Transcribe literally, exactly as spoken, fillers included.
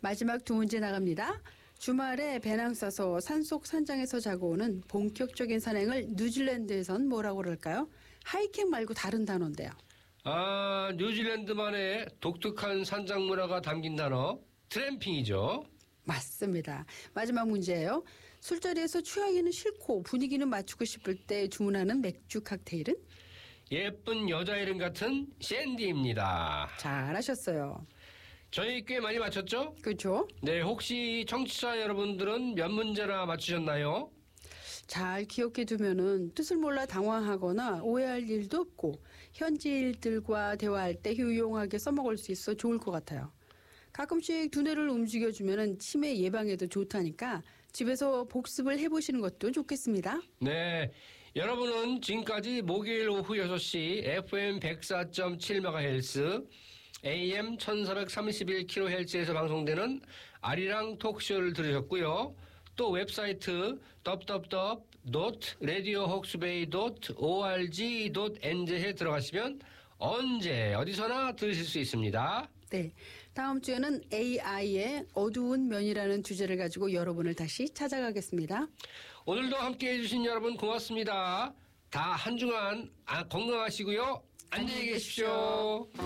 마지막 두 문제 나갑니다. 주말에 배낭 싸서 산속 산장에서 자고 오는 본격적인 산행을 뉴질랜드에선 뭐라고 그럴까요? 하이킹 말고 다른 단어인데요. 아, 뉴질랜드만의 독특한 산장 문화가 담긴 단어 트램핑이죠. 맞습니다. 마지막 문제예요. 술자리에서 취하기는 싫고 분위기는 맞추고 싶을 때 주문하는 맥주 칵테일은? 예쁜 여자 이름 같은 샌디입니다. 잘하셨어요. 저희 꽤 많이 맞췄죠? 그렇죠? 네, 혹시 청취자 여러분들은 몇 문제나 맞추셨나요? 잘 기억해 두면은 뜻을 몰라 당황하거나 오해할 일도 없고 현지인들과 대화할 때 유용하게 써먹을 수 있어 좋을 것 같아요. 가끔씩 두뇌를 움직여주면은 치매 예방에도 좋다니까 집에서 복습을 해보시는 것도 좋겠습니다. 네, 여러분은 지금까지 목요일 오후 여섯 시 에프엠 백사 점 칠 메가헤르츠 에이엠 천사백삼십일 킬로헤르츠에서 방송되는 아리랑 톡쇼를 들으셨고요. 또 웹사이트 더블유 더블유 더블유 닷 레디오 헉스베이 닷 오알지 닷 엔zet에 들어가시면 언제 어디서나 들으실 수 있습니다. 네, 다음 주에는 에이아이의 어두운 면이라는 주제를 가지고 여러분을 다시 찾아가겠습니다. 오늘도 함께해 주신 여러분 고맙습니다. 다 한 주간 건강하시고요. 안녕히 계십시오.